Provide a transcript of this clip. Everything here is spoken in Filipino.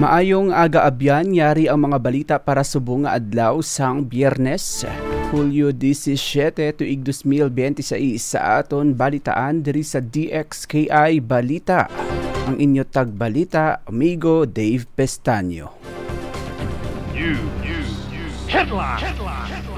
Maayong aga-abyan, yari ang mga balita para subong nga adlaw sang Biyernes, Hulyo 17 tuig 2026 sa aton balitaan diri sa DXKI Balita. Ang inyo tagbalita, amigo Dave Pestaño. Headline.